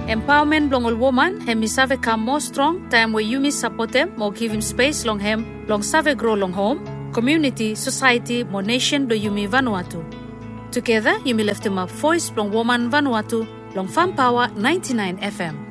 Empowerment long all woman, hemi save come more strong, time where you support them, more give him space long hem, long save grow long home, community, society, more nation do Yumi Vanuatu. Together, Yumi left him up voice long woman Vanuatu, long Farm Power 99 FM.